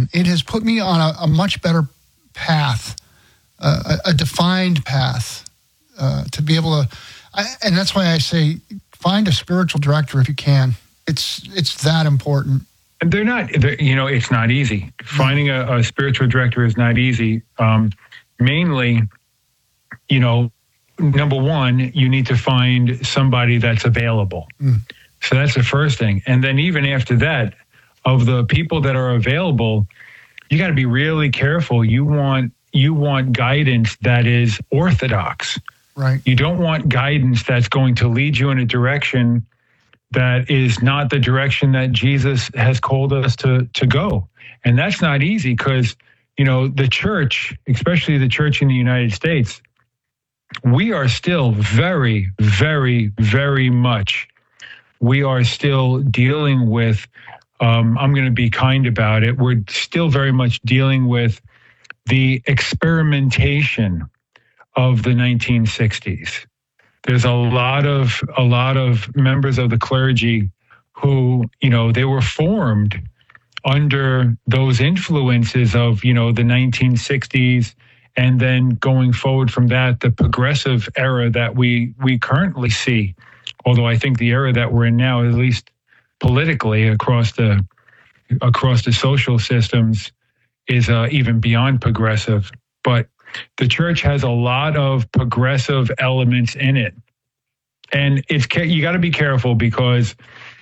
abortion, it has put me on a much better path, a defined path, to be able to, and that's why I say find a spiritual director if you can. It's that important. And it's not easy. Finding a spiritual director is not easy. Mainly, number one, you need to find somebody that's available. So that's the first thing. And then even after that, of the people that are available, you got to be really careful. You want guidance that is orthodox. Right. You don't want guidance that's going to lead you in a direction that is not the direction that Jesus has called us to go. And that's not easy because, the church, especially the church in the United States, we are still very, very, very much, we are still dealing with, I'm going to be kind about it, we're still very much dealing with the experimentation of the 1960s. There's a lot of members of the clergy who, they were formed under those influences of, the 1960s, and then going forward from that, the progressive era that we currently see. Although I think the era that we're in now, at least politically across the social systems, is even beyond progressive. But the church has a lot of progressive elements in it. And you got to be careful because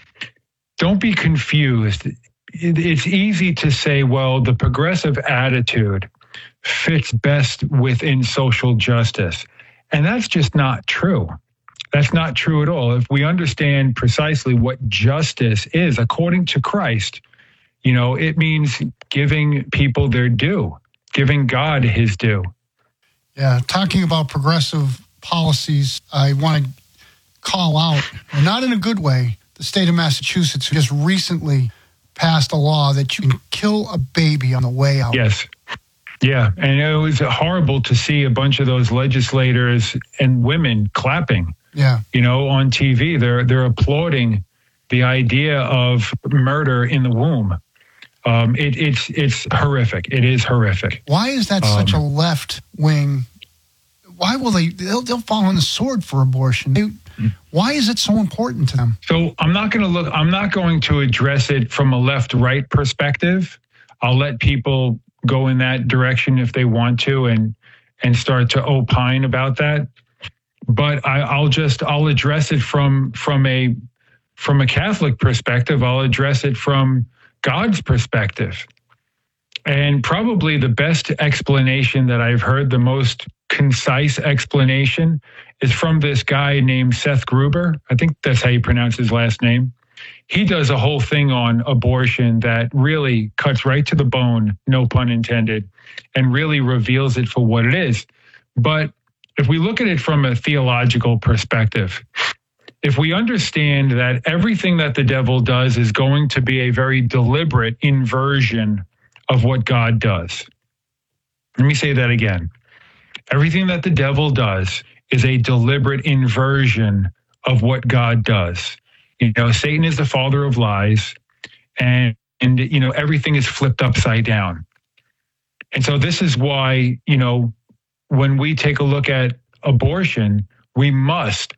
don't be confused. It's easy to say, well, the progressive attitude fits best within social justice. And that's just not true. That's not true at all. If we understand precisely what justice is, according to Christ, it means giving people their due, giving God his due. Yeah, talking about progressive policies, I want to call out, not in a good way, the state of Massachusetts just recently passed a law that you can kill a baby on the way out. Yes. Yeah, and it was horrible to see a bunch of those legislators and women clapping. Yeah. On TV, they're applauding the idea of murder in the womb. It's horrific. It is horrific. Why is that such a left wing? Why will they'll fall on the sword for abortion? Why is it so important to them? So I'm not going to address it from a left-right perspective. I'll let people go in that direction if they want to and start to opine about that. But I'll address it from a Catholic perspective. I'll address it from God's perspective. And probably the best explanation that I've heard, the most concise explanation, is from this guy named Seth Gruber. I think that's how you pronounce his last name. He does a whole thing on abortion that really cuts right to the bone, no pun intended, and really reveals it for what it is. But if we look at it from a theological perspective, if we understand that everything that the devil does is going to be a very deliberate inversion of what God does. Let me say that again. Everything that the devil does is a deliberate inversion of what God does. Satan is the father of lies, and everything is flipped upside down. And so this is why, when we take a look at abortion, we must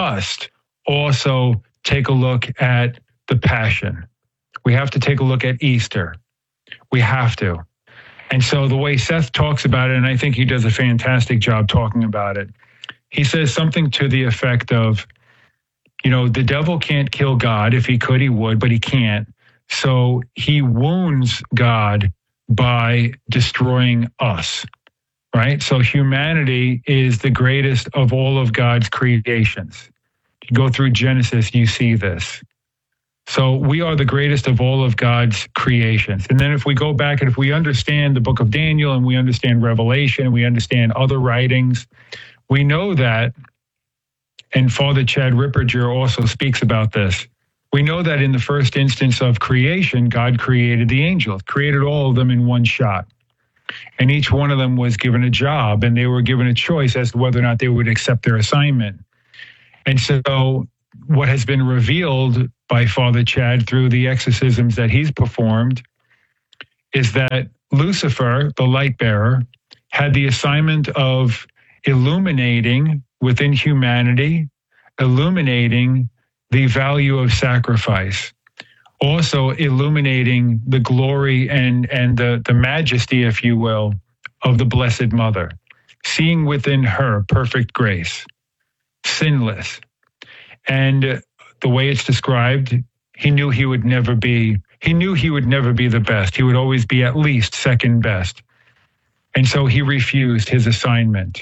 also take a look at the Passion. We have to take a look at Easter. We have to. And so the way Seth talks about it, and I think he does a fantastic job talking about it, he says something to the effect of, the devil can't kill God. If he could, he would, but he can't. So he wounds God by destroying us, right? So humanity is the greatest of all of God's creations. You go through Genesis, you see this. So we are the greatest of all of God's creations. And then if we go back and if we understand the book of Daniel and we understand Revelation and we understand other writings, we know that, and Father Chad Ripperger also speaks about this, we know that in the first instance of creation, God created the angels, created all of them in one shot. And each one of them was given a job, and they were given a choice as to whether or not they would accept their assignment. And so what has been revealed by Father Chad through the exorcisms that he's performed is that Lucifer, the light bearer, had the assignment of illuminating within humanity, illuminating the value of sacrifice, also illuminating the glory and the majesty, if you will, of the Blessed Mother, seeing within her perfect grace, sinless. And the way it's described, he knew he would never be the best. He would always be at least second best. And so he refused his assignment.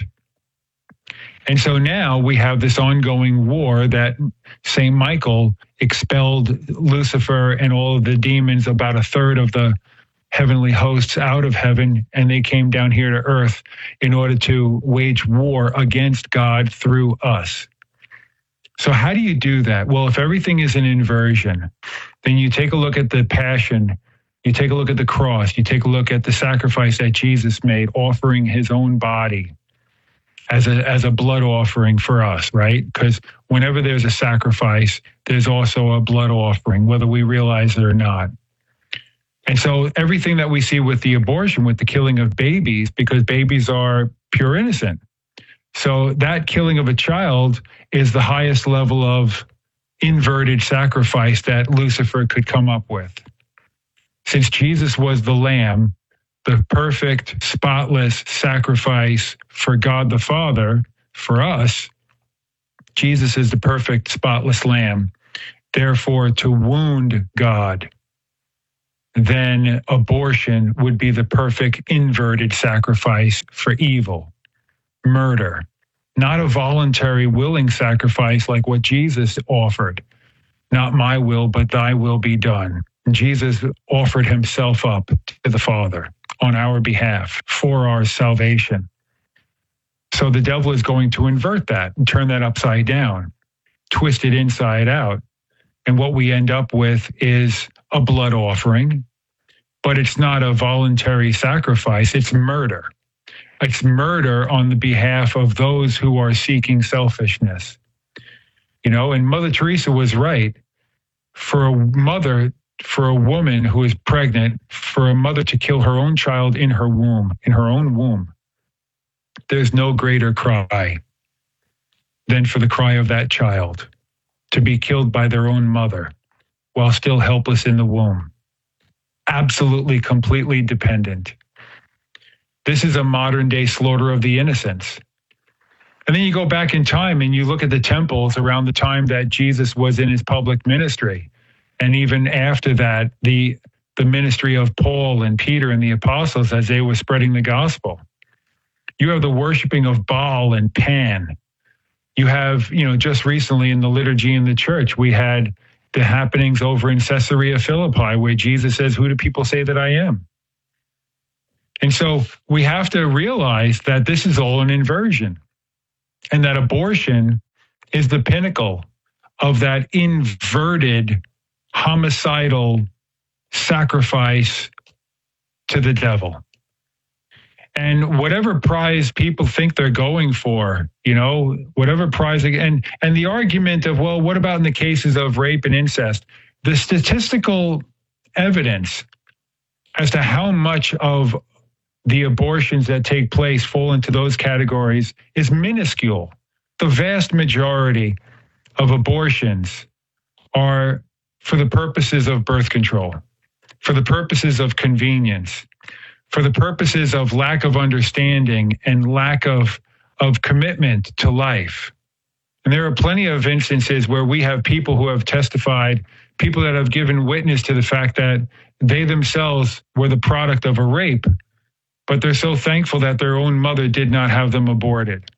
And so now we have this ongoing war that St. Michael expelled Lucifer and all of the demons, about a third of the heavenly hosts, out of heaven, and they came down here to earth in order to wage war against God through us. So how do you do that? Well, if everything is an inversion, then you take a look at the passion, you take a look at the cross, you take a look at the sacrifice that Jesus made, offering his own body as a blood offering for us, right? Because whenever there's a sacrifice, there's also a blood offering, whether we realize it or not. And so everything that we see with the abortion, with the killing of babies, because babies are pure innocent. So that killing of a child is the highest level of inverted sacrifice that Lucifer could come up with. Since Jesus was the Lamb, the perfect, spotless sacrifice for God the Father, for us, Jesus is the perfect, spotless Lamb. Therefore, to wound God, then abortion would be the perfect inverted sacrifice for evil, murder, not a voluntary willing sacrifice like what Jesus offered. Not my will, but thy will be done. Jesus offered himself up to the Father on our behalf for our salvation. So the devil is going to invert that and turn that upside down, twist it inside out. And what we end up with is a blood offering, but it's not a voluntary sacrifice, it's murder. It's murder on the behalf of those who are seeking selfishness. You know, and Mother Teresa was right. For a woman who is pregnant, for a mother to kill her own child in her own womb, there's no greater cry than for the cry of that child to be killed by their own mother while still helpless in the womb. Absolutely, completely dependent. This is a modern day slaughter of the innocents. And then you go back in time and you look at the temples around the time that Jesus was in his public ministry. And even after that, the ministry of Paul and Peter and the apostles as they were spreading the gospel. You have the worshiping of Baal and Pan. You have, just recently in the liturgy in the church, we had the happenings over in Caesarea Philippi where Jesus says, "Who do people say that I am?" And so we have to realize that this is all an inversion and that abortion is the pinnacle of that inverted homicidal sacrifice to the devil. And whatever prize people think they're going for, whatever prize, and the argument of, well, what about in the cases of rape and incest? The statistical evidence as to how much of the abortions that take place fall into those categories is minuscule. The vast majority of abortions are for the purposes of birth control, for the purposes of convenience, for the purposes of lack of understanding and lack of commitment to life. And there are plenty of instances where we have people who have testified, people that have given witness to the fact that they themselves were the product of a rape, but they're so thankful that their own mother did not have them aborted.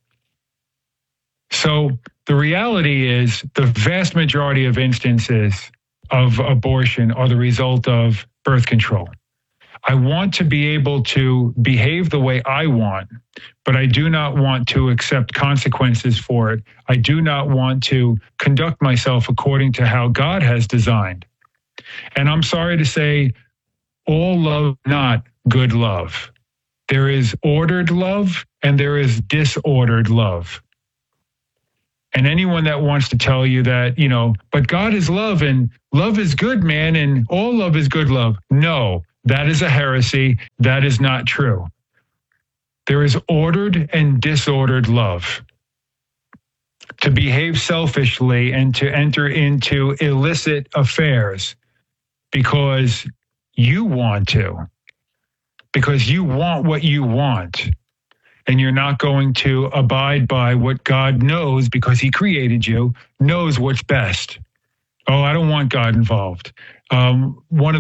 So the reality is the vast majority of instances of abortion are the result of birth control. I want to be able to behave the way I want, but I do not want to accept consequences for it. I do not want to conduct myself according to how God has designed. And I'm sorry to say, all love, not good love. There is ordered love and there is disordered love. And anyone that wants to tell you that, but God is love and love is good, man, and all love is good love. No, That is a heresy. That is not true. There is ordered and disordered love. To behave selfishly and to enter into illicit affairs because you want to, because you want what you want, and you're not going to abide by what God knows because he created you, knows what's best. Oh, I don't want God involved. A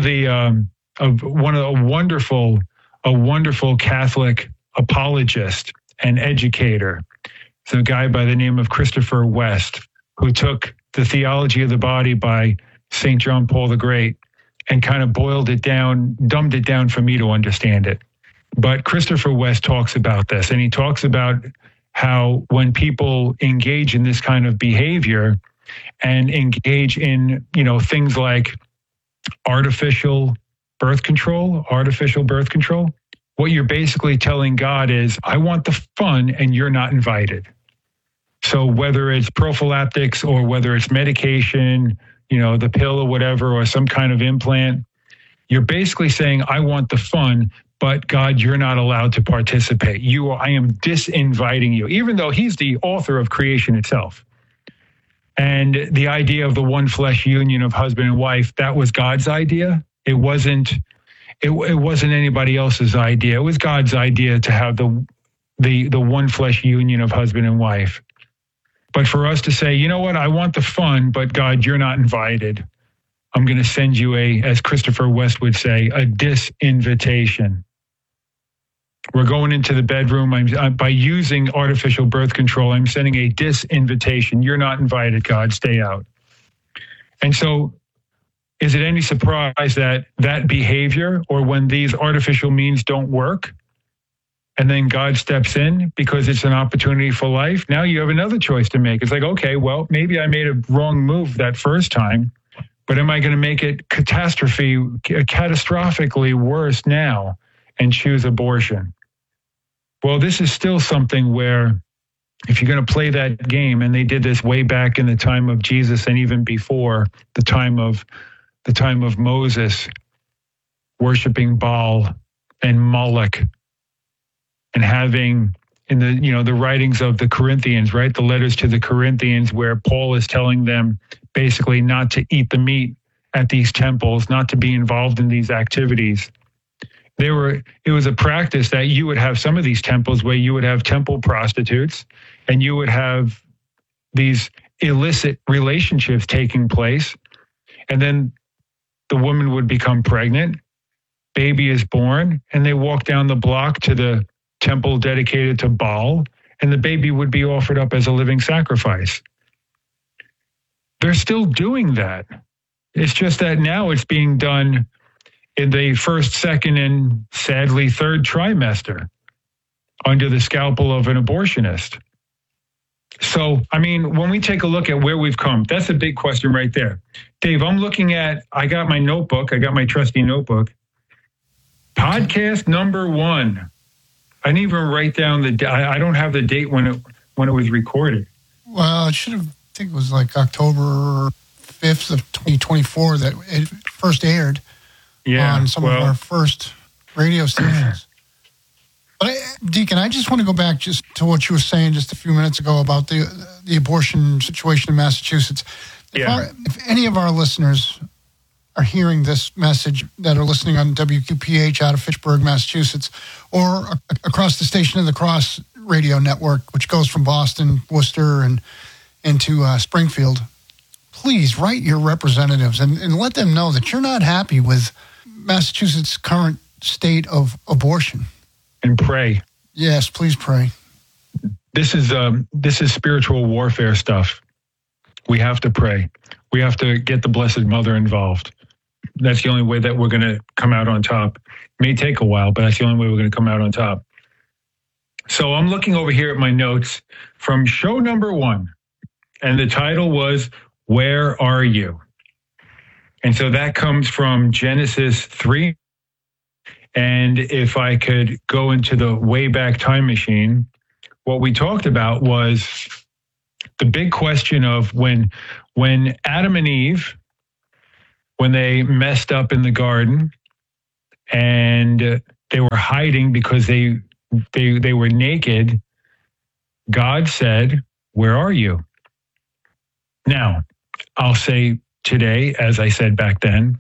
wonderful Catholic apologist and educator, a guy by the name of Christopher West, who took the theology of the body by St. John Paul the Great and kind of boiled it down, dumbed it down for me to understand it. But Christopher West talks about this, and he talks about how when people engage in this kind of behavior and engage in, things like artificial birth control, what you're basically telling God is, I want the fun and you're not invited. So whether it's prophylactics or whether it's medication, the pill or whatever, or some kind of implant, you're basically saying, I want the fun, but God, you're not allowed to participate. I am disinviting you, even though he's the author of creation itself. And the idea of the one flesh union of husband and wife, that was God's idea. It wasn't anybody else's idea. It was God's idea to have the one flesh union of husband and wife. But for us to say, you know what, I want the fun, but God, you're not invited. I'm going to send you as Christopher West would say, a disinvitation. We're going into the bedroom. By using artificial birth control, I'm sending a disinvitation. You're not invited, God, stay out. And so is it any surprise that behavior, or when these artificial means don't work, and then God steps in because it's an opportunity for life, now you have another choice to make. It's like, okay, well, maybe I made a wrong move that first time, but am I going to make it catastrophically worse now and choose abortion? Well, this is still something where if you're going to play that game, and they did this way back in the time of Jesus and even before the time of Moses, worshiping Baal and Moloch, and having in the writings of the Corinthians, right, the letters to the Corinthians, where Paul is telling them basically not to eat the meat at these temples, not to be involved in these activities. It was a practice that you would have some of these temples where you would have temple prostitutes, and you would have these illicit relationships taking place. And then the woman would become pregnant, baby is born, and they walk down the block to the temple dedicated to Baal, and the baby would be offered up as a living sacrifice. They're still doing that. It's just that now it's being done in the first, second, and sadly third trimester under the scalpel of an abortionist. So, when we take a look at where we've come, that's a big question right there. Dave, I got my notebook, I got my trusty notebook. Podcast number 1. I didn't even write down I don't have the date when it was recorded. Well, I think it was like October 5th of 2024 that it first aired. Yeah, on some of our first radio stations. But Deacon, I just want to go back just to what you were saying just a few minutes ago about the abortion situation in Massachusetts. If any of our listeners are hearing this message that are listening on WQPH out of Fitchburg, Massachusetts, or across the Station of the Cross radio network, which goes from Boston, Worcester, and into Springfield, please write your representatives and let them know that you're not happy with Massachusetts' current state of abortion. And pray. Yes, please pray. This is spiritual warfare stuff. We have to pray. We have to get the Blessed Mother involved. That's the only way that we're going to come out on top. It may take a while, but that's the only way we're going to come out on top. So I'm looking over here at my notes from show number 1, and the title was, Where Are You? And so that comes from Genesis 3. And if I could go into the Wayback Time Machine, what we talked about was the big question of when Adam and Eve, when they messed up in the garden and they were hiding because they were naked, God said, "Where are you?" Now, I'll say today, as I said back then,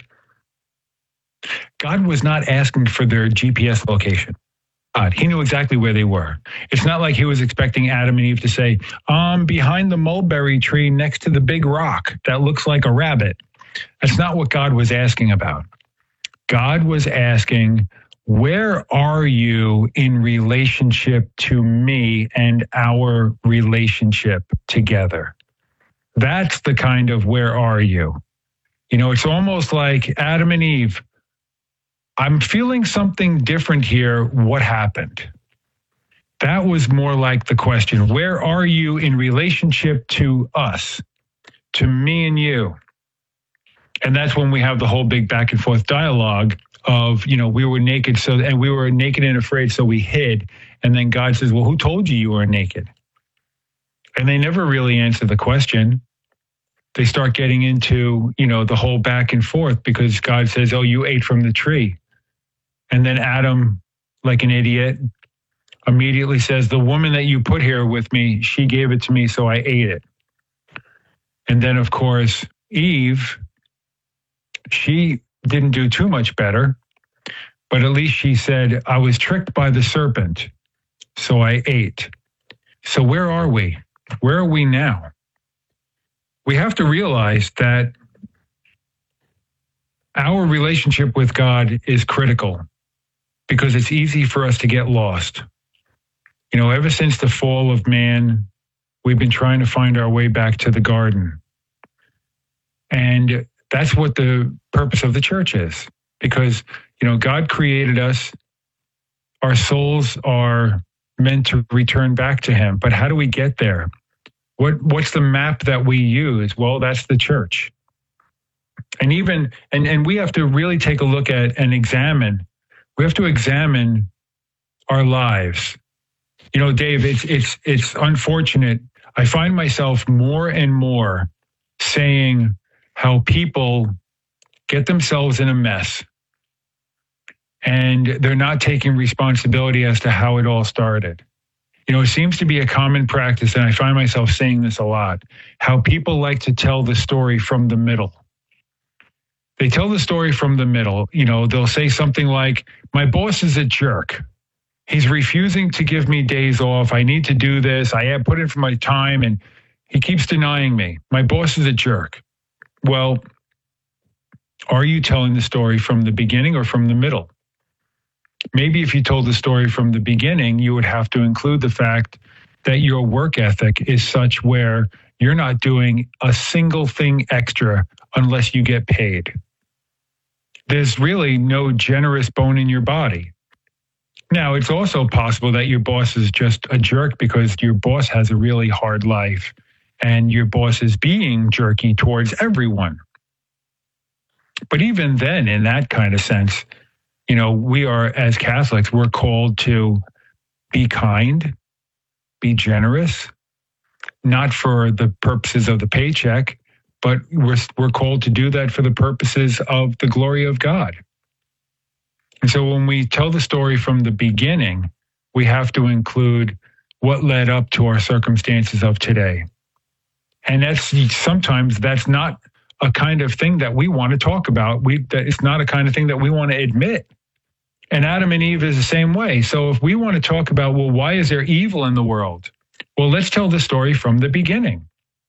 God was not asking for their GPS location. He knew exactly where they were. It's not like he was expecting Adam and Eve to say, behind the mulberry tree next to the big rock that looks like a rabbit. That's not what God was asking about. God was asking, where are you in relationship to me and our relationship together? That's the kind of where are you? It's almost like Adam and Eve. I'm feeling something different here. What happened? That was more like the question. Where are you in relationship to us, to me and you? And that's when we have the whole big back and forth dialogue of, we were naked, and we were naked and afraid, so we hid. And then God says, well, who told you were naked? And they never really answer the question. They start getting into, the whole back and forth because God says, oh, you ate from the tree. And then Adam, like an idiot, immediately says, the woman that you put here with me, she gave it to me, so I ate it. And then, of course, Eve, she didn't do too much better, but at least she said, I was tricked by the serpent, so I ate. So where are we? Where are we now? We have to realize that our relationship with God is critical because it's easy for us to get lost. Ever since the fall of man, we've been trying to find our way back to the garden. And that's what the purpose of the church is. Because, God created us. Our souls are meant to return back to him. But how do we get there? What's the map that we use? Well, that's the church. And and we have to really take a look at and examine. We have to examine our lives. Dave, it's unfortunate. I find myself more and more saying how people get themselves in a mess and they're not taking responsibility as to how it all started. It seems to be a common practice, and I find myself saying this a lot, how people like to tell the story from the middle. They tell the story from the middle. They'll say something like, my boss is a jerk. He's refusing to give me days off. I need to do this. I have put in for my time, and he keeps denying me. My boss is a jerk. Well, are you telling the story from the beginning or from the middle? Maybe if you told the story from the beginning, you would have to include the fact that your work ethic is such where you're not doing a single thing extra unless you get paid. There's really no generous bone in your body. Now, it's also possible that your boss is just a jerk because your boss has a really hard life and your boss is being jerky towards everyone. But even then, in that kind of sense, we are, as Catholics, we're called to be kind, be generous, not for the purposes of the paycheck, but we're called to do that for the purposes of the glory of God. And so when we tell the story from the beginning, we have to include what led up to our circumstances of today. And sometimes that's not a kind of thing that we want to talk about. It's not a kind of thing that we want to admit. And Adam and Eve is the same way. So if we want to talk about, well, why is there evil in the world? Well, let's tell the story from the beginning.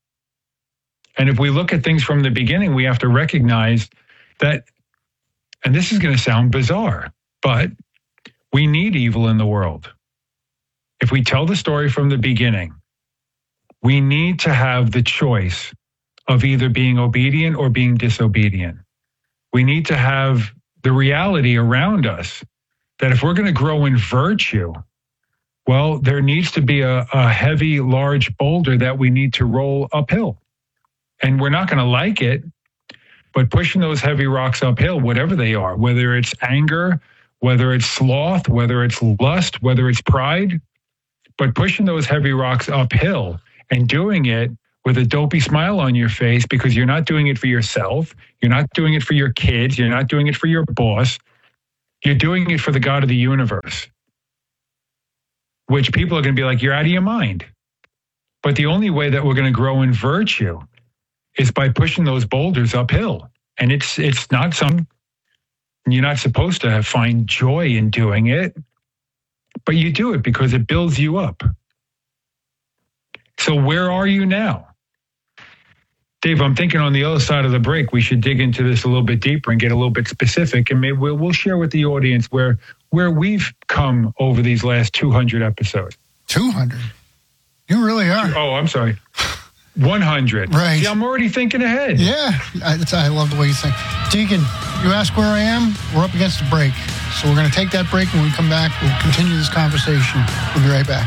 And if we look at things from the beginning, we have to recognize that, and this is going to sound bizarre, but we need evil in the world. If we tell the story from the beginning, we need to have the choice of either being obedient or being disobedient. We need to have the reality around us that if we're going to grow in virtue, well, there needs to be a heavy, large boulder that we need to roll uphill. And we're not going to like it, but pushing those heavy rocks uphill, whatever they are, whether it's anger, whether it's sloth, whether it's lust, whether it's pride, but pushing those heavy rocks uphill and doing it with a dopey smile on your face because you're not doing it for yourself, you're not doing it for your kids, you're not doing it for your boss, You're doing it for the God of the universe, which people are going to be like, you're out of your mind. But the only way that we're going to grow in virtue is by pushing those boulders uphill. And it's not something you're not supposed to find joy in doing it, but you do it because it builds you up. So where are you now? Dave, I'm thinking on the other side of the break, we should dig into this a little bit deeper and get a little bit specific. And maybe we'll share with the audience where we've come over these last 200 episodes. 200? You really are. Oh, I'm sorry. 100. Right. See, I'm already thinking ahead. Yeah, I love the way you think. Deacon, you ask where I am, we're up against a break. So we're going to take that break. When we come back, we'll continue this conversation. We'll be right back.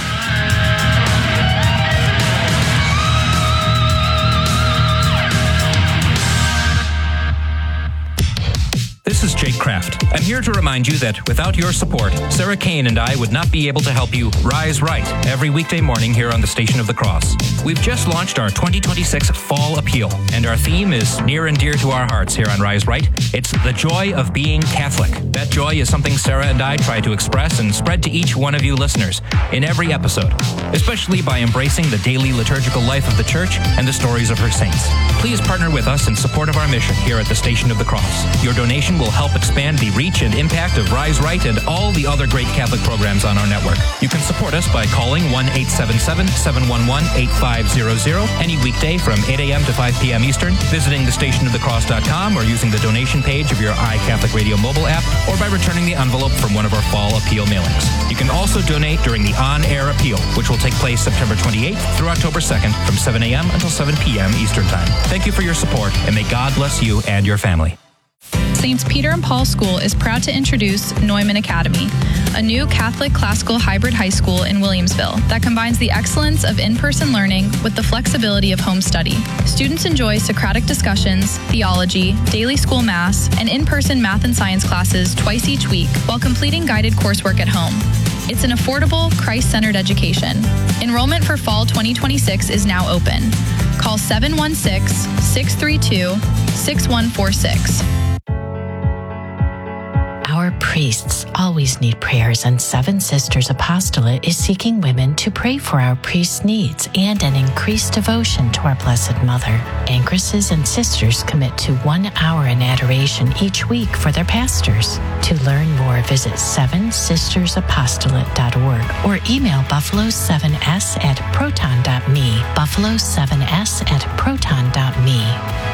This is Jake Kraft. I'm here to remind you that without your support, Sarah Kane and I would not be able to help you rise right every weekday morning here on the Station of the Cross. We've just launched our 2026 Fall Appeal, and our theme is near and dear to our hearts here on Rise Right. It's the joy of being Catholic. That joy is something Sarah and I try to express and spread to each one of you listeners in every episode, especially by embracing the daily liturgical life of the Church and the stories of her saints. Please partner with us in support of our mission here at the Station of the Cross. Your donation will help expand the reach and impact of Rise Right and all the other great Catholic programs on our network. You can support us by calling 1-877-711-8500 any weekday from 8 a.m. to 5 p.m. Eastern, visiting thestationofthecross.com or using the donation page of your iCatholic Radio mobile app, or by returning the envelope from one of our Fall Appeal mailings. You can also donate during the On-Air Appeal, which will take place September 28th through October 2nd from 7 a.m. until 7 p.m. Eastern Time. Thank you for your support, and may God bless you and your family. Saints Peter and Paul School is proud to introduce Neumann Academy, a new Catholic classical hybrid high school in Williamsville that combines the excellence of in-person learning with the flexibility of home study. Students enjoy Socratic discussions, theology, daily school mass, and in-person math and science classes twice each week while completing guided coursework at home. It's an affordable, Christ-centered education. Enrollment for fall 2026 is now open. Call 716-632-6146. Our priests always need prayers, and Seven Sisters Apostolate is seeking women to pray for our priests' needs and an increased devotion to our Blessed Mother. Ancresses and sisters commit to 1 hour in adoration each week for their pastors. To learn more, visit sevensistersapostolate.org or email buffalo7s@proton.me, buffalo7s@proton.me.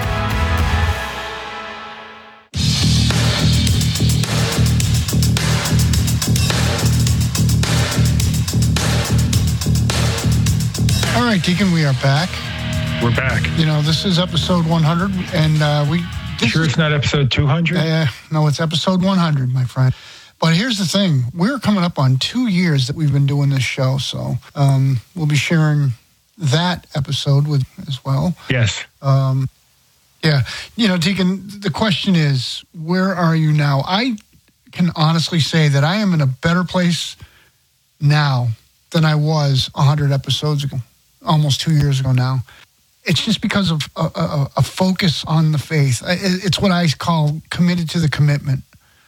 All right, Deacon, we are back. We're back. You know, this is episode 100, and Sure it's not episode 200? No, it's episode 100, my friend. But here's the thing. We're coming up on 2 years that we've been doing this show, so we'll be sharing that episode with as well. Yes. Yeah. You know, Deacon, the question is, where are you now? I can honestly say that I am in a better place now than I was 100 episodes ago, almost 2 years ago now. It's just because of a focus on the faith. It's what I call committed to the commitment.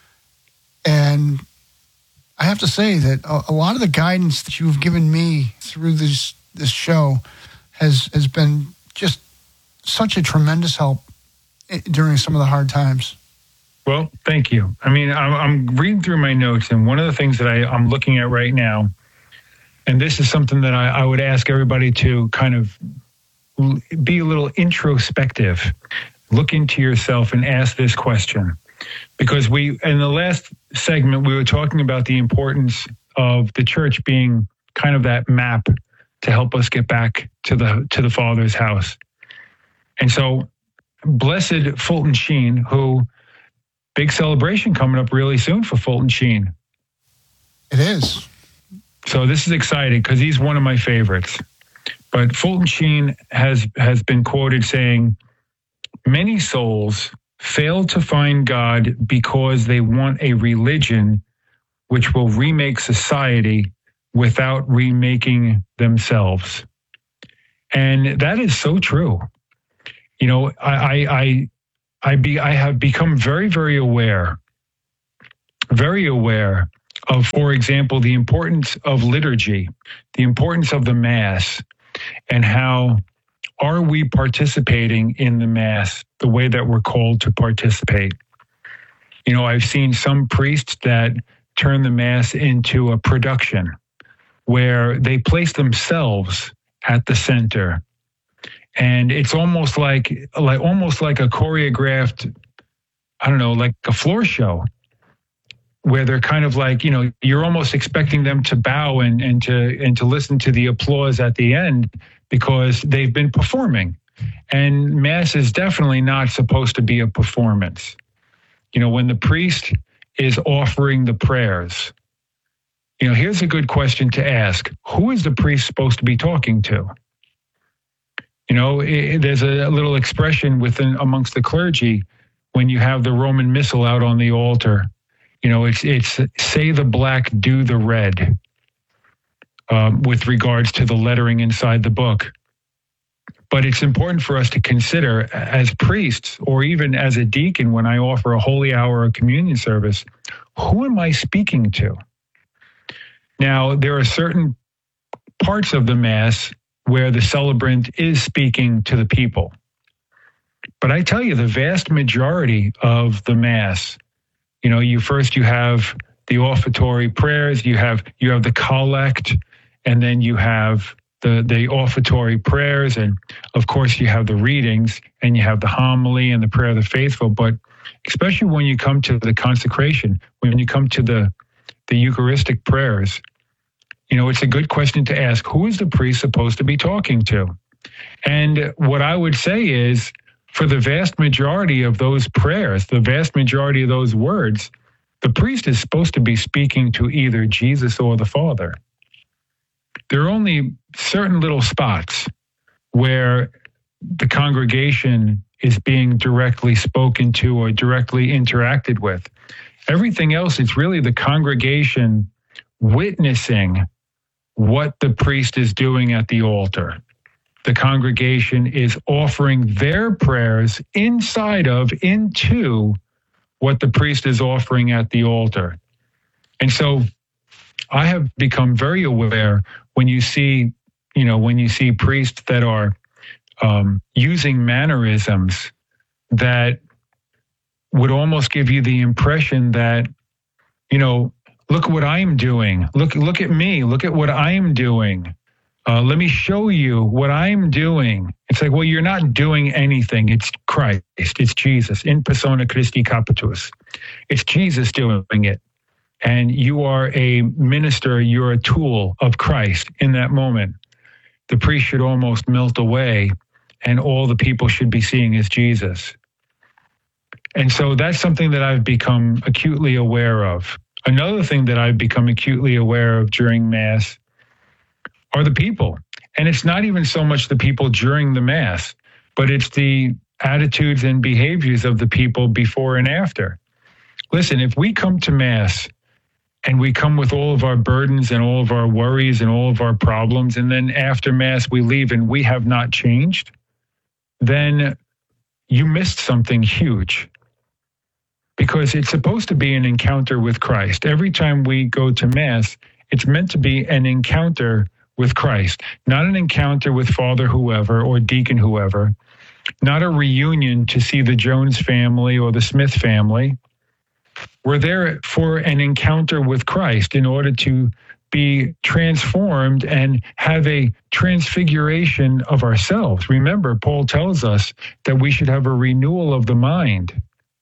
And I have to say that a lot of the guidance that you've given me through this show has been just such a tremendous help during some of the hard times. Well, thank you. I mean, I'm reading through my notes, and one of the things that I'm looking at right now, and this is something that I would ask everybody to kind of be a little introspective. Look into yourself and ask this question. Because in the last segment, we were talking about the importance of the church being kind of that map to help us get back to the Father's house. And so, blessed Fulton Sheen, who, big celebration coming up really soon for Fulton Sheen. It is. So this is exciting because he's one of my favorites. But Fulton Sheen has been quoted saying, "Many souls fail to find God because they want a religion which will remake society without remaking themselves." And that is so true. You know, I have become very, very aware very aware of, for example, the importance of liturgy, the importance of the Mass, and how are we participating in the Mass the way that we're called to participate? You know, I've seen some priests that turn the Mass into a production where they place themselves at the center. And it's almost like a choreographed, I don't know, like a floor show, where they're kind of like, you know, you're almost expecting them to bow and to listen to the applause at the end because they've been performing. And Mass is definitely not supposed to be a performance. You know, when the priest is offering the prayers, you know, here's a good question to ask. Who is the priest supposed to be talking to? You know, there's a little expression amongst the clergy when you have the Roman Missal out on the altar. You know, it's say the black, do the red, with regards to the lettering inside the book. But it's important for us to consider as priests, or even as a deacon, when I offer a holy hour or communion service, who am I speaking to? Now, there are certain parts of the Mass where the celebrant is speaking to the people. But I tell you, the vast majority of the Mass, you know, you have the offertory prayers, you have the collect, and then you have the offertory prayers, and of course you have the readings, and you have the homily and the prayer of the faithful. But especially when you come to the consecration, when you come to the Eucharistic prayers, you know, it's a good question to ask, who is the priest supposed to be talking to? And what I would say is, for the vast majority of those prayers, the vast majority of those words, the priest is supposed to be speaking to either Jesus or the Father. There are only certain little spots where the congregation is being directly spoken to or directly interacted with. Everything else, it's really the congregation witnessing what the priest is doing at the altar. The congregation is offering their prayers into what the priest is offering at the altar. And so I have become very aware when you see priests that are using mannerisms that would almost give you the impression that, you know, look what I'm doing. Look at me. Look at what I'm doing. Let me show you what I'm doing. It's like, well, you're not doing anything. It's Christ. It's Jesus. In persona Christi capitus. It's Jesus doing it. And you are a minister. You're a tool of Christ in that moment. The priest should almost melt away, and all the people should be seeing is Jesus. And so that's something that I've become acutely aware of. Another thing that I've become acutely aware of during Mass are the people. And it's not even so much the people during the Mass, but it's the attitudes and behaviors of the people before and after. Listen, if we come to Mass and we come with all of our burdens and all of our worries and all of our problems, and then after Mass we leave and we have not changed, then you missed something huge. Because it's supposed to be an encounter with Christ. Every time we go to Mass, it's meant to be an encounter with Christ, not an encounter with Father whoever or Deacon whoever, not a reunion to see the Jones family or the Smith family. We're there for an encounter with Christ in order to be transformed and have a transfiguration of ourselves. Remember, Paul tells us that we should have a renewal of the mind.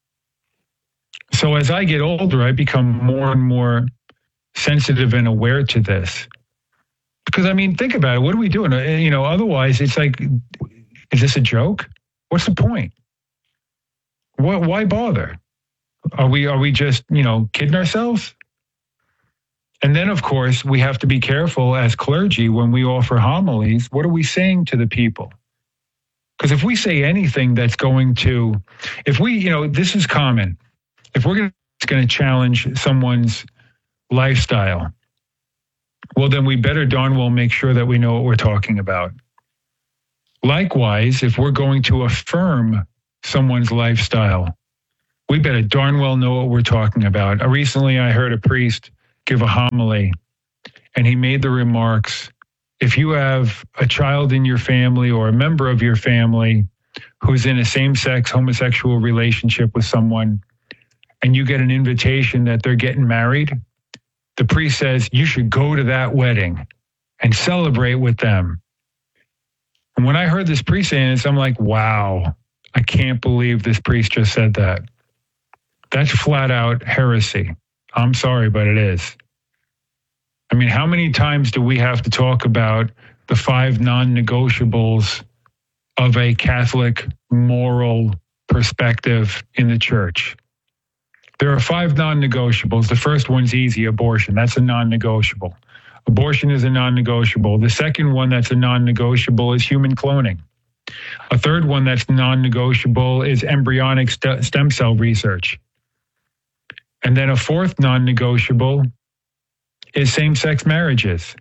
So as I get older, I become more and more sensitive and aware to this. Because, I mean, think about it. What are we doing? You know, otherwise it's like, is this a joke? What's the point? Why bother? Are we just, you know, kidding ourselves? And then, of course, we have to be careful as clergy when we offer homilies. What are we saying to the people? Because if we say anything that's going to, if we, you know, this is common. If we're going to challenge someone's lifestyle, well, then we better darn well make sure that we know what we're talking about. Likewise, if we're going to affirm someone's lifestyle, we better darn well know what we're talking about. Recently, I heard a priest give a homily, and he made the remarks, if you have a child in your family or a member of your family who's in a same-sex homosexual relationship with someone, and you get an invitation that they're getting married, the priest says you should go to that wedding and celebrate with them. And when I heard this priest saying this, I'm like, wow, I can't believe this priest just said that. That's flat out heresy. I'm sorry, but it is. I mean, how many times do we have to talk about the 5 non-negotiables of a Catholic moral perspective in the church? There are 5 non-negotiables. The first one's easy, abortion. That's a non-negotiable. Abortion is a non-negotiable. The second one that's a non-negotiable is human cloning. A third one that's non-negotiable is embryonic stem cell research. And then a fourth non-negotiable is same-sex marriages.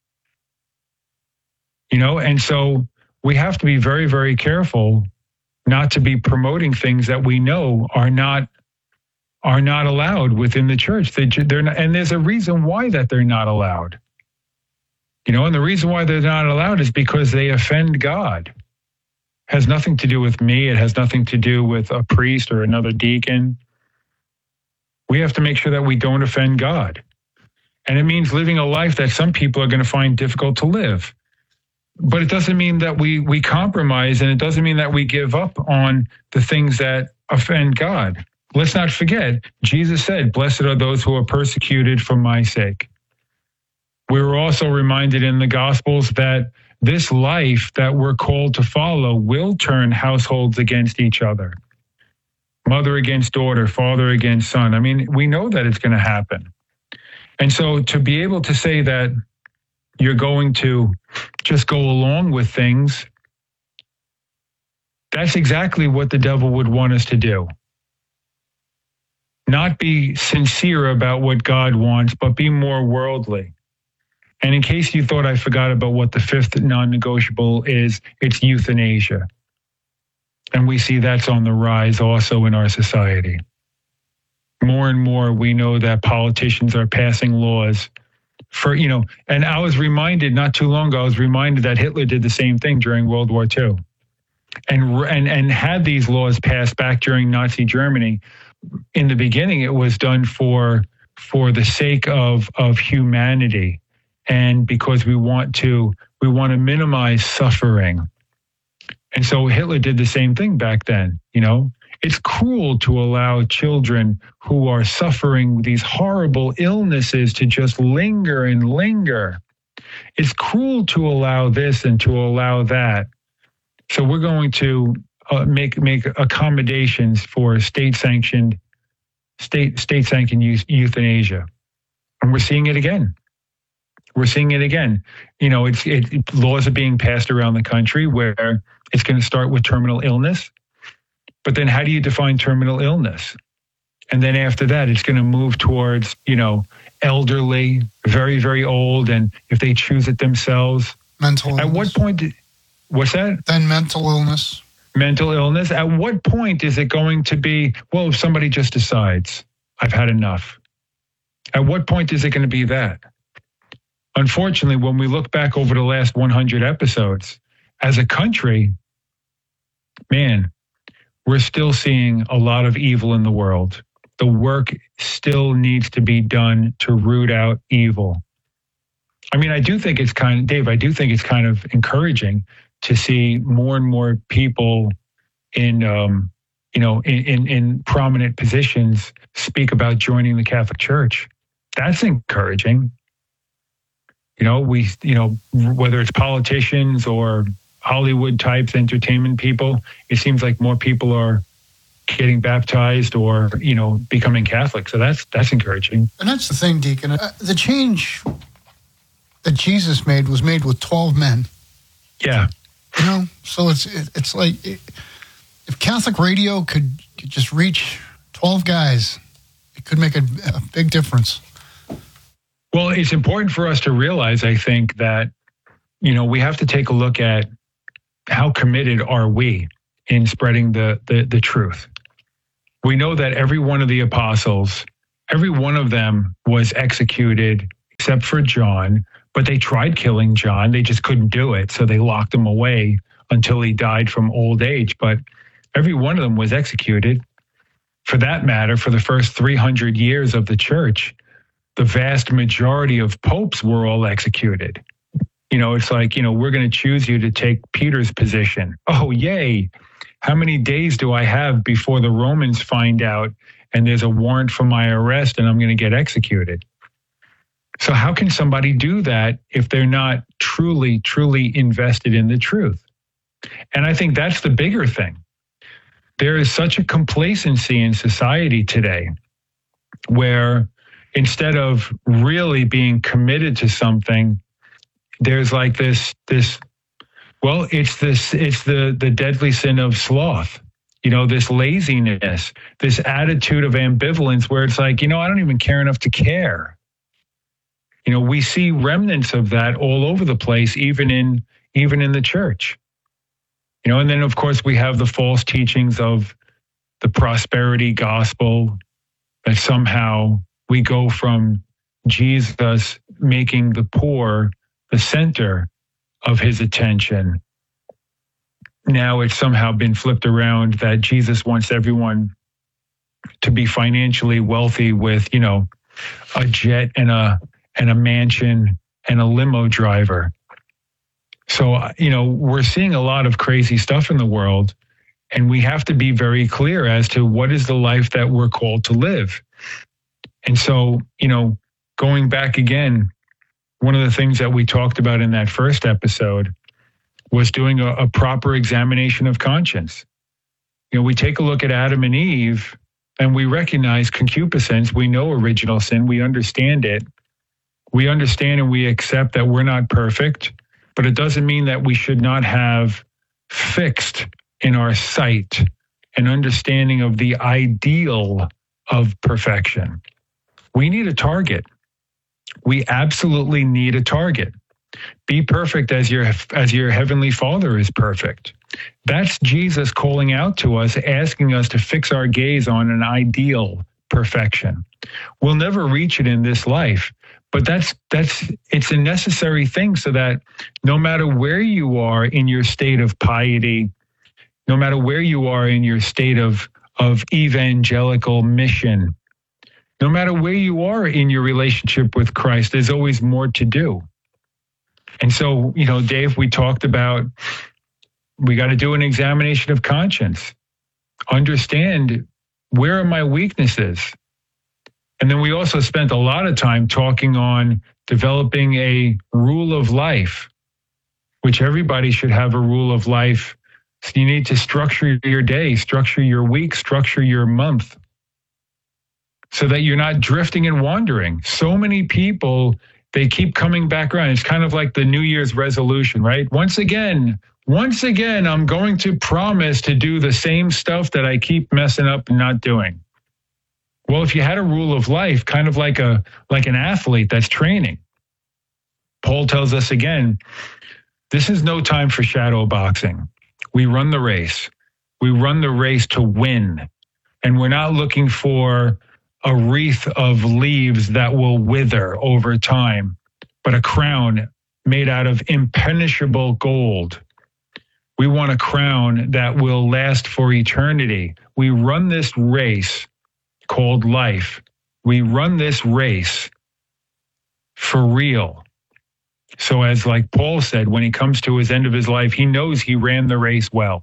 You know, and so we have to be very, very careful not to be promoting things that we know are not allowed within the church. They're not, and there's a reason why that they're not allowed. You know, and the reason why they're not allowed is because they offend God. It has nothing to do with me. It has nothing to do with a priest or another deacon. We have to make sure that we don't offend God. And it means living a life that some people are going to find difficult to live. But it doesn't mean that we compromise, and it doesn't mean that we give up on the things that offend God. Let's not forget, Jesus said, blessed are those who are persecuted for my sake. We were also reminded in the Gospels that this life that we're called to follow will turn households against each other. Mother against daughter, father against son. I mean, we know that it's going to happen. And so to be able to say that you're going to just go along with things, that's exactly what the devil would want us to do. Not be sincere about what God wants, but be more worldly. And in case you thought I forgot about what the 5th non-negotiable is, it's euthanasia. And we see that's on the rise also in our society. More and more, we know that politicians are passing laws for, you know, and I was reminded not too long ago, that Hitler did the same thing during World War II and had these laws passed back during Nazi Germany. In the beginning, it was done for the sake of humanity and because we want to minimize suffering. And so Hitler did the same thing back then, you know. It's cruel to allow children who are suffering these horrible illnesses to just linger and linger. It's cruel to allow this and to allow that. So we're going to make accommodations for state-sanctioned euthanasia, and we're seeing it again. You know, laws are being passed around the country where it's going to start with terminal illness. But then how do you define terminal illness? And then after that, it's going to move towards, you know, elderly, very, very old. And if they choose it themselves. Mental illness. At what point, what's that? Then mental illness. Mental illness. At what point is it going to be, well, if somebody just decides, I've had enough. At what point is it going to be that? Unfortunately, when we look back over the last 100 episodes, as a country, man, we're still seeing a lot of evil in the world. The work still needs to be done to root out evil. I mean, I do think it's kind of encouraging to see more and more people in prominent positions speak about joining the Catholic Church. That's encouraging. You know, whether it's politicians or Hollywood types, entertainment people, it seems like more people are getting baptized or, you know, becoming Catholic. So that's encouraging. And that's the thing, Deacon. The change that Jesus made was made with 12 men. Yeah. You know, so it's like if Catholic radio could just reach 12 guys, it could make a big difference. Well, it's important for us to realize, I think, that, you know, we have to take a look at how committed are we in spreading the truth. we know that every one of the apostles, every one of them was executed except for John, but they tried killing John. They just couldn't do it. So they locked him away until he died from old age. But every one of them was executed. For that matter, for the first 300 years of the church, the vast majority of popes were all executed. It's like, we're going to choose you to take Peter's position. Oh, yay. How many days do I have before the Romans find out and there's a warrant for my arrest and I'm going to get executed? So how can somebody do that if they're not truly, truly invested in the truth? And I think that's the bigger thing. There is such a complacency in society today where instead of really being committed to something, there's like it's the deadly sin of sloth, this laziness, this attitude of ambivalence where it's like, I don't even care enough to care. We see remnants of that all over the place, even in the church. And then, of course, we have the false teachings of the prosperity gospel, that somehow we go from Jesus making the poor the center of his attention. Now it's somehow been flipped around that Jesus wants everyone to be financially wealthy with, a jet and a mansion and a limo driver. So, we're seeing a lot of crazy stuff in the world, and we have to be very clear as to what is the life that we're called to live. And so, going back again, one of the things that we talked about in that first episode was doing a proper examination of conscience. We take a look at Adam and Eve, and we recognize concupiscence. We know original sin. We understand it. We understand and we accept that we're not perfect. But it doesn't mean that we should not have fixed in our sight an understanding of the ideal of perfection. We need a target. We absolutely need a target. Be perfect as your heavenly Father is perfect. That's Jesus calling out to us, asking us to fix our gaze on an ideal perfection. We'll never reach it in this life. But it's a necessary thing so that no matter where you are in your state of piety, no matter where you are in your state of evangelical mission, no matter where you are in your relationship with Christ, there's always more to do. And so, Dave, we talked about we got to do an examination of conscience, understand where are my weaknesses. And then we also spent a lot of time talking on developing a rule of life, which everybody should have a rule of life. So you need to structure your day, structure your week, structure your month, so that you're not drifting and wandering. So many people, they keep coming back around. It's kind of like the New Year's resolution, right? Once again, I'm going to promise to do the same stuff that I keep messing up and not doing. Well, if you had a rule of life, kind of like an athlete that's training, Paul tells us again, this is no time for shadow boxing. We run the race. We run the race to win. And we're not looking for a wreath of leaves that will wither over time, but a crown made out of impenetrable gold. We want a crown that will last for eternity. We run this race called life. We run this race for real. So as like Paul said, when he comes to his end of his life, he knows he ran the race well.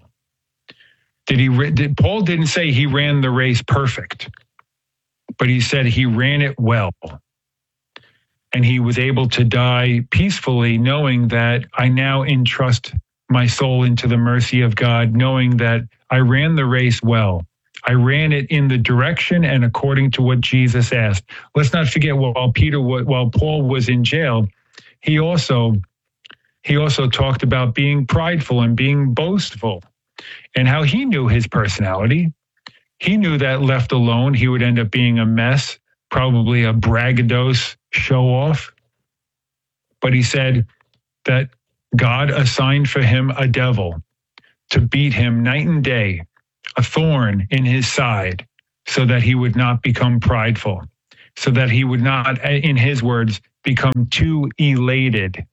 Paul didn't say he ran the race perfect, but he said he ran it well. And he was able to die peacefully, knowing that I now entrust my soul into the mercy of God, knowing that I ran the race well. I ran it in the direction and according to what Jesus asked. Let's not forget, while Paul was in jail, he also talked about being prideful and being boastful, and how he knew his personality. He knew that left alone, he would end up being a mess, probably a braggadocious show-off. But he said that God assigned for him a devil to beat him night and day, a thorn in his side, so that he would not become prideful, so that he would not, in his words, become too elated.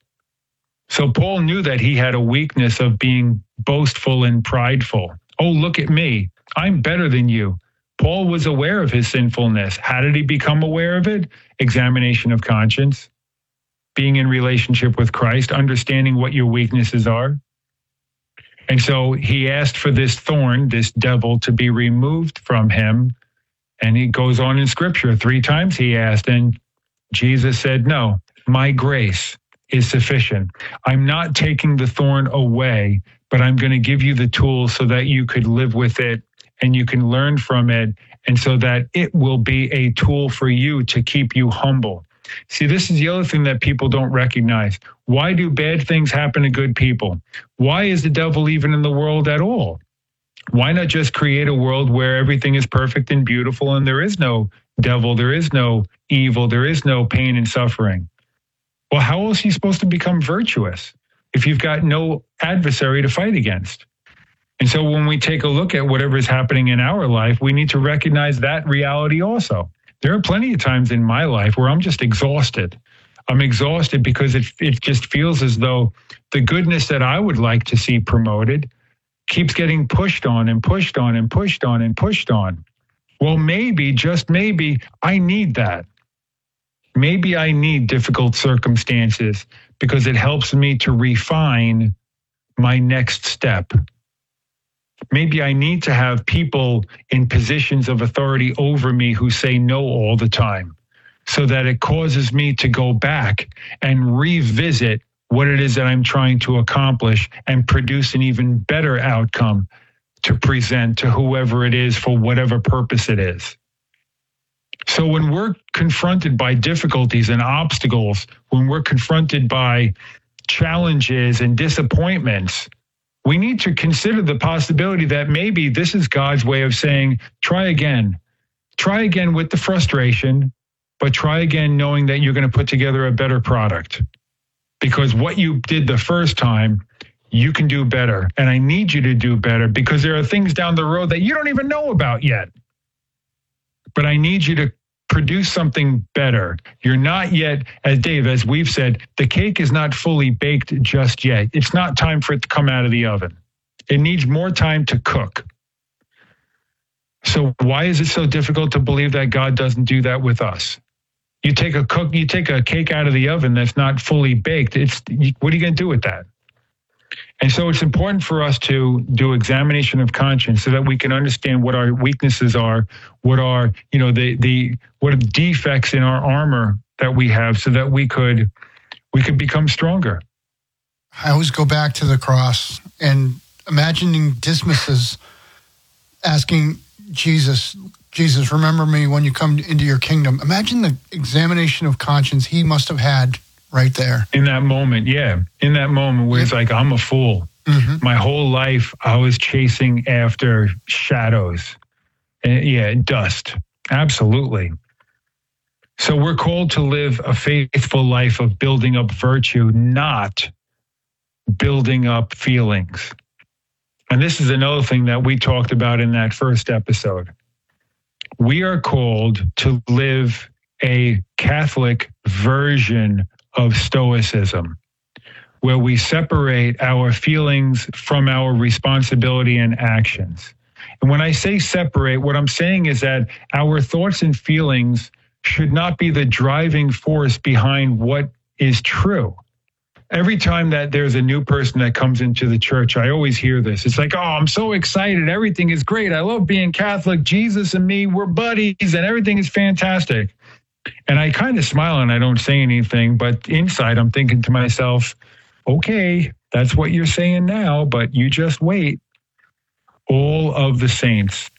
So Paul knew that he had a weakness of being boastful and prideful. Oh, look at me. I'm better than you. Paul was aware of his sinfulness. How did he become aware of it? Examination of conscience, being in relationship with Christ, understanding what your weaknesses are. And so he asked for this thorn, this devil, to be removed from him. And he goes on in Scripture 3 times he asked, and Jesus said, no, my grace is sufficient. I'm not taking the thorn away, but I'm going to give you the tools so that you could live with it and you can learn from it, and so that it will be a tool for you to keep you humble. See, this is the other thing that people don't recognize. Why do bad things happen to good people? Why is the devil even in the world at all? Why not just create a world where everything is perfect and beautiful and there is no devil, there is no evil, there is no pain and suffering? Well, how else are you supposed to become virtuous if you've got no adversary to fight against? And so when we take a look at whatever is happening in our life, we need to recognize that reality also. There are plenty of times in my life where I'm just exhausted. I'm exhausted because it just feels as though the goodness that I would like to see promoted keeps getting pushed on and pushed on and pushed on and pushed on. Well, maybe, just maybe, I need that. Maybe I need difficult circumstances because it helps me to refine my next step. Maybe I need to have people in positions of authority over me who say no all the time, so that it causes me to go back and revisit what it is that I'm trying to accomplish and produce an even better outcome to present to whoever it is for whatever purpose it is. So when we're confronted by difficulties and obstacles, when we're confronted by challenges and disappointments, we need to consider the possibility that maybe this is God's way of saying, try again. Try again with the frustration, but try again knowing that you're going to put together a better product. Because what you did the first time, you can do better. And I need you to do better because there are things down the road that you don't even know about yet. But I need you to produce something better. You're not yet, as Dave, as we've said, the cake is not fully baked just yet. It's not time for it to come out of the oven. It needs more time to cook. So why is it so difficult to believe that God doesn't do that with us? You take a cake out of the oven that's not fully baked. What are you going to do with that? And so it's important for us to do examination of conscience so that we can understand what our weaknesses are, what are, what are the defects in our armor that we have, so that we could become stronger. I always go back to the cross and imagining Dismas asking Jesus, remember me when you come into your kingdom. Imagine the examination of conscience he must have had right there. In that moment, yeah. In that moment where it's like, I'm a fool. Mm-hmm. My whole life, I was chasing after shadows. And dust. Absolutely. So we're called to live a faithful life of building up virtue, not building up feelings. And this is another thing that we talked about in that first episode. We are called to live a Catholic version of Stoicism, where we separate our feelings from our responsibility and actions. And when I say separate, what I'm saying is that our thoughts and feelings should not be the driving force behind what is true. Every time that there's a new person that comes into the church, I always hear this. It's like, oh, I'm so excited. Everything is great. I love being Catholic. Jesus and me, we're buddies, and everything is fantastic. And I kind of smile and I don't say anything, but inside I'm thinking to myself, okay, that's what you're saying now, but you just wait. All of the saints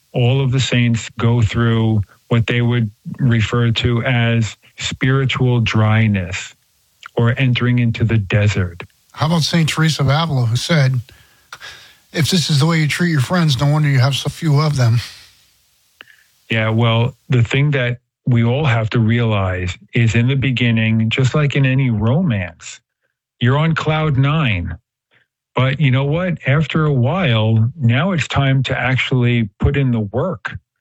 go through what they would refer to as spiritual dryness or entering into the desert. How about St. Teresa of Avila, who said, if this is the way you treat your friends, no wonder you have so few of them. Yeah, well, the thing that we all have to realize is in the beginning, just like in any romance, you're on cloud 9. But you know what? After a while, now it's time to actually put in the work.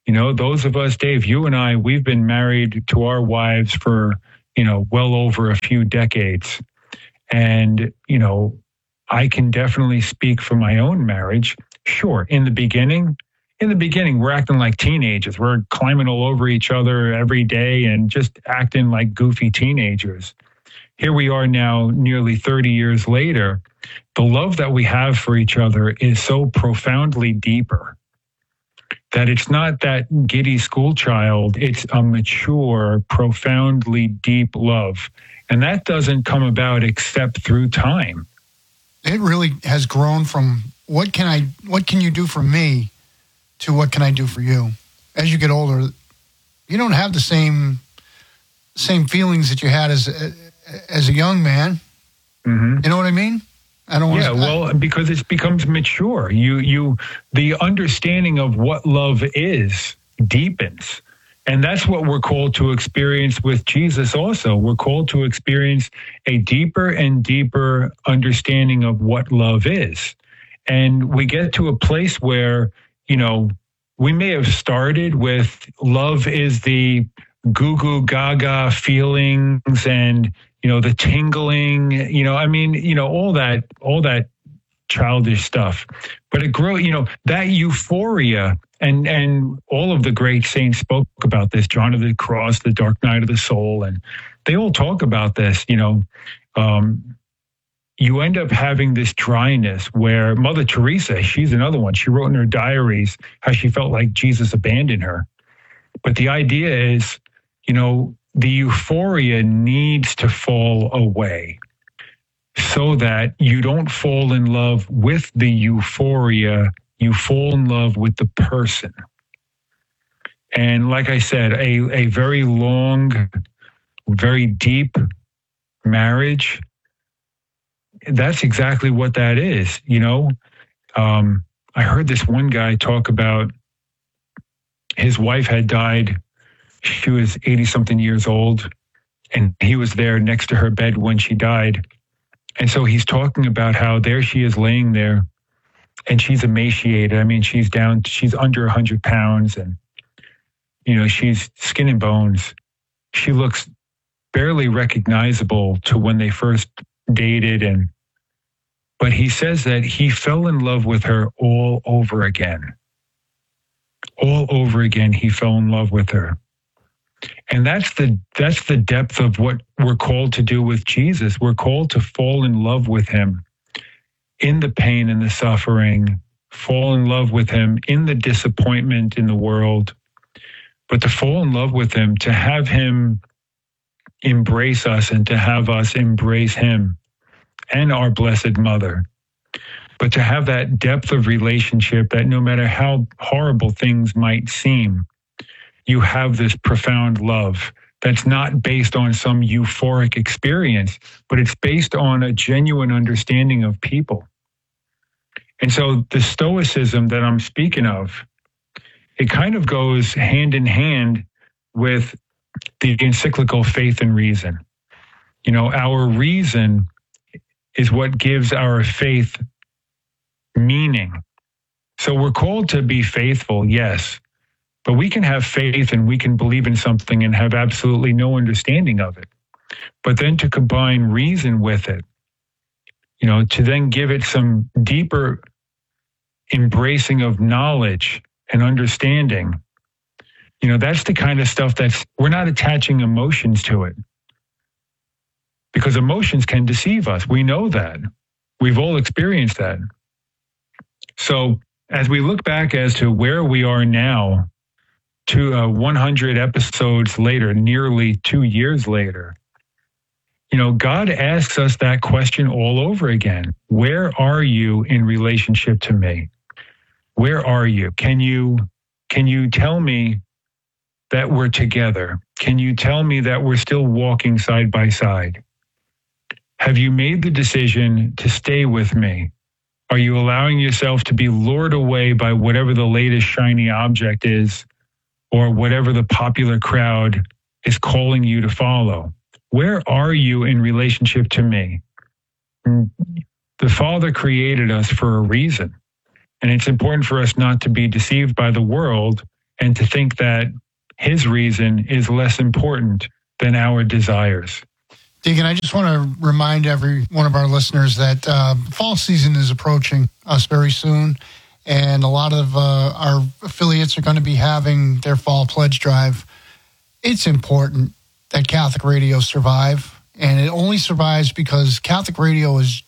You know, those of us, Dave, you and I, we've been married to our wives for, well over a few decades. And, I can definitely speak for my own marriage. Sure, in the beginning, we're acting like teenagers. We're climbing all over each other every day and just acting like goofy teenagers. Here we are now, nearly 30 years later. The love that we have for each other is so profoundly deeper that it's not that giddy school child. It's a mature, profoundly deep love. And that doesn't come about except through time. It really has grown from what can you do for me to what can I do for you? As you get older, you don't have the same feelings that you had as a young man. Mm-hmm. You know what I mean? Because it becomes mature. The understanding of what love is deepens. And that's what we're called to experience with Jesus also. We're called to experience a deeper and deeper understanding of what love is. And we get to a place where, we may have started with love is the goo goo gaga feelings and, the tingling, all that childish stuff. But it grows, that euphoria, and all of the great saints spoke about this, John of the Cross, the Dark Night of the Soul, and they all talk about this, you end up having this dryness where Mother Teresa, she's another one. She wrote in her diaries how she felt like Jesus abandoned her. But the idea is, the euphoria needs to fall away so that you don't fall in love with the euphoria, you fall in love with the person. And like I said, a very long, very deep marriage, that's exactly what that is. I heard this one guy talk about his wife had died. She was 80-something years old, and he was there next to her bed when she died. And so he's talking about how there she is laying there, and she's emaciated. I mean, she's under 100 pounds, and, she's skin and bones. She looks barely recognizable to when they first dated. But he says that he fell in love with her all over again. All over again, he fell in love with her. And that's the depth of what we're called to do with Jesus. We're called to fall in love with him in the pain and the suffering, fall in love with him in the disappointment in the world, but to fall in love with him, to have him embrace us and to have us embrace him and our Blessed Mother. But to have that depth of relationship that no matter how horrible things might seem, you have this profound love that's not based on some euphoric experience, but it's based on a genuine understanding of people. And so the Stoicism that I'm speaking of, it kind of goes hand in hand with the encyclical Faith and Reason. Our reason is what gives our faith meaning. So we're called to be faithful, yes. But we can have faith and we can believe in something and have absolutely no understanding of it. But then to combine reason with it, to then give it some deeper embracing of knowledge and understanding, that's the kind of stuff we're not attaching emotions to it. Because emotions can deceive us. We know that. We've all experienced that. So as we look back as to where we are now, to 100 episodes later, nearly 2 years later, God asks us that question all over again. Where are you in relationship to me? Where are you? Can you tell me that we're together? Can you tell me that we're still walking side by side? Have you made the decision to stay with me? Are you allowing yourself to be lured away by whatever the latest shiny object is, or whatever the popular crowd is calling you to follow? Where are you in relationship to me? The Father created us for a reason. And it's important for us not to be deceived by the world and to think that his reason is less important than our desires. Deacon, I just want to remind every one of our listeners that fall season is approaching us very soon, and a lot of our affiliates are going to be having their fall pledge drive. It's important that Catholic radio survive, and it only survives because Catholic radio is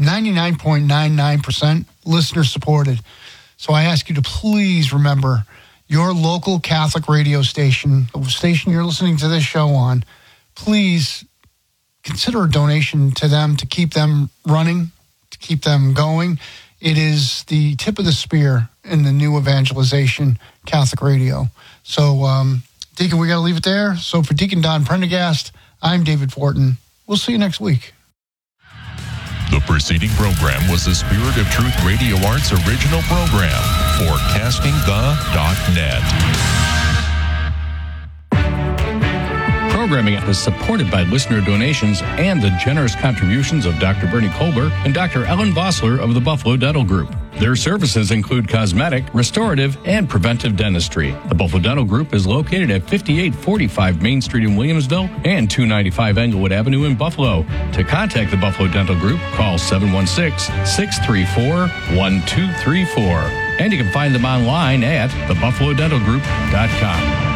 99.99% listener supported. So I ask you to please remember your local Catholic radio station, the station you're listening to this show on. Please consider a donation to them to keep them running, to keep them going. It is the tip of the spear in the new evangelization, Catholic radio. So, Deacon, we got to leave it there. So for Deacon Don Prendergast, I'm David Fortin. We'll see you next week. The preceding program was the Spirit of Truth Radio Arts original program for CastingThe.net. Programming is supported by listener donations and the generous contributions of Dr. Bernie Kolber and Dr. Ellen Vossler of the Buffalo Dental Group. Their services include cosmetic, restorative, and preventive dentistry. The Buffalo Dental Group is located at 5845 Main Street in Williamsville and 295 Englewood Avenue in Buffalo. To contact the Buffalo Dental Group, call 716-634-1234. And you can find them online at thebuffalodentalgroup.com.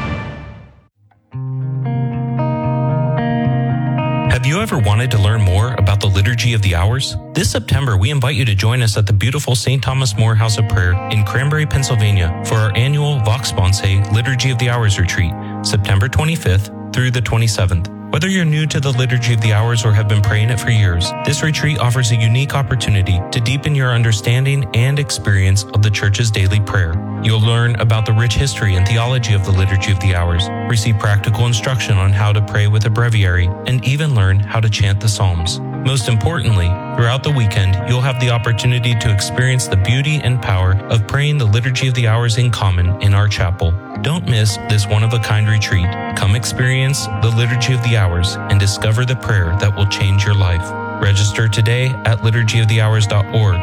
Have you ever wanted to learn more about the Liturgy of the Hours? This September, we invite you to join us at the beautiful St. Thomas More House of Prayer in Cranberry, Pennsylvania for our annual Vox Sponsae Liturgy of the Hours retreat, September 25th through the 27th. Whether you're new to the Liturgy of the Hours or have been praying it for years, this retreat offers a unique opportunity to deepen your understanding and experience of the Church's daily prayer. You'll learn about the rich history and theology of the Liturgy of the Hours, receive practical instruction on how to pray with a breviary, and even learn how to chant the Psalms. Most importantly, throughout the weekend, you'll have the opportunity to experience the beauty and power of praying the Liturgy of the Hours in common in our chapel. Don't miss this one-of-a-kind retreat. Come experience the Liturgy of the Hours and discover the prayer that will change your life. Register today at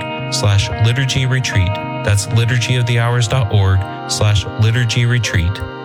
liturgyofthehours.org/liturgy retreat. That's liturgyofthehours.org/liturgy retreat.